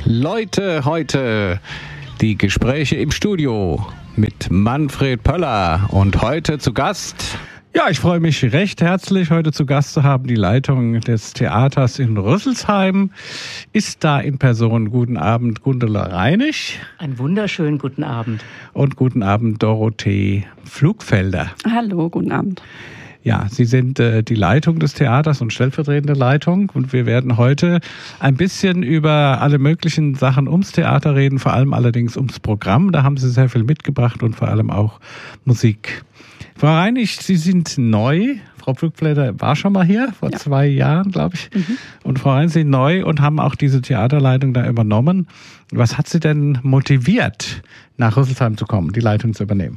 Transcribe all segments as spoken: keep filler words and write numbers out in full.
Leute, heute die Gespräche im Studio mit Manfred Pöller und heute zu Gast. Ja, ich freue mich recht herzlich, heute zu Gast zu haben, die Leitung des Theaters in Rüsselsheim. Ist da in Person. Guten Abend, Gundula Reinig. Einen wunderschönen guten Abend. Und guten Abend, Dorothee Pflugfelder. Hallo, guten Abend. Ja, Sie sind äh, die Leitung des Theaters und stellvertretende Leitung. Und wir werden heute ein bisschen über alle möglichen Sachen ums Theater reden, vor allem allerdings ums Programm. Da haben Sie sehr viel mitgebracht und vor allem auch Musik. Frau Reinig, Sie sind neu. Frau Pflugfelder war schon mal hier, vor ja. zwei Jahren, glaube ich. Mhm. Und Frau Reinig sind neu und haben auch diese Theaterleitung da übernommen. Was hat Sie denn motiviert, nach Rüsselsheim zu kommen, die Leitung zu übernehmen?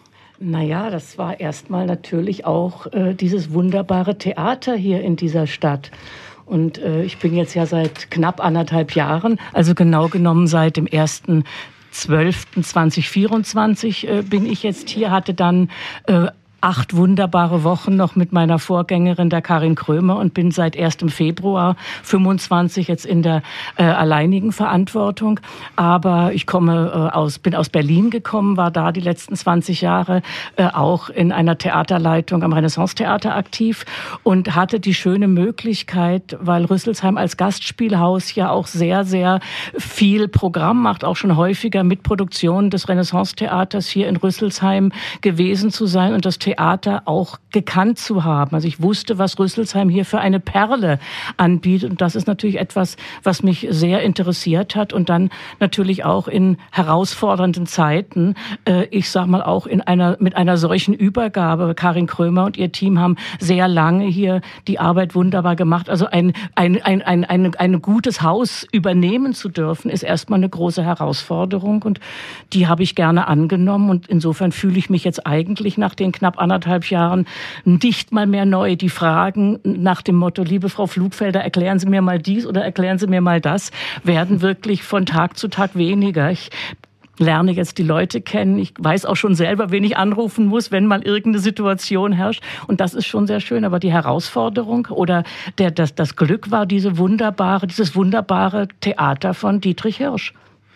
Naja, das war erstmal natürlich auch äh, dieses wunderbare Theater hier in dieser Stadt. Und äh, ich bin jetzt ja seit knapp anderthalb Jahren, also genau genommen seit dem ersten zwölften zweitausendvierundzwanzig äh, bin ich jetzt hier, hatte dann äh, acht wunderbare Wochen noch mit meiner Vorgängerin, der Karin Krömer, und bin seit ersten Februar fünfundzwanzig jetzt in der äh, alleinigen Verantwortung. Aber ich komme äh, aus, bin aus Berlin gekommen, war da die letzten zwanzig Jahre äh, auch in einer Theaterleitung am Renaissance-Theater aktiv und hatte die schöne Möglichkeit, weil Rüsselsheim als Gastspielhaus ja auch sehr, sehr viel Programm macht, auch schon häufiger mit Produktionen des Renaissance-Theaters hier in Rüsselsheim gewesen zu sein und das Theater auch gekannt zu haben. Also ich wusste, was Rüsselsheim hier für eine Perle anbietet. Und das ist natürlich etwas, was mich sehr interessiert hat. Und dann natürlich auch in herausfordernden Zeiten, äh, ich sag mal auch in einer, mit einer solchen Übergabe. Karin Krömer und ihr Team haben sehr lange hier die Arbeit wunderbar gemacht. Also ein, ein, ein, ein, ein, ein gutes Haus übernehmen zu dürfen, ist erstmal eine große Herausforderung. Und die habe ich gerne angenommen. Und insofern fühle ich mich jetzt eigentlich nach den knapp anderthalb Jahren nicht mal mehr neu. Die Fragen nach dem Motto, liebe Frau Pflugfelder, erklären Sie mir mal dies oder erklären Sie mir mal das, werden wirklich von Tag zu Tag weniger. Ich lerne jetzt die Leute kennen. Ich weiß auch schon selber, wen ich anrufen muss, wenn mal irgendeine Situation herrscht. Und das ist schon sehr schön. Aber die Herausforderung oder der, das, das Glück war diese wunderbare, dieses wunderbare Theater von Dietrich Hirsch.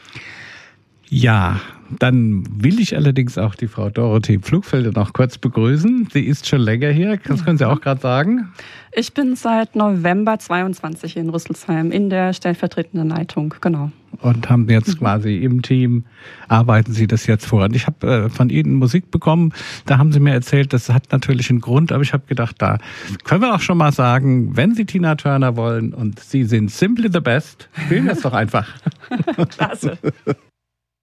Ja, dann will ich allerdings auch die Frau Dorothee Pflugfelder noch kurz begrüßen. Sie ist schon länger hier, das können Sie auch gerade sagen. Ich bin seit November zweiundzwanzig in Rüsselsheim in der stellvertretenden Leitung, genau. Und haben jetzt quasi im Team, arbeiten Sie das jetzt vor. Und ich habe äh, von Ihnen Musik bekommen, da haben Sie mir erzählt, das hat natürlich einen Grund, aber ich habe gedacht, da können wir auch schon mal sagen, wenn Sie Tina Turner wollen und Sie sind simply the best, spielen das doch einfach. Klasse.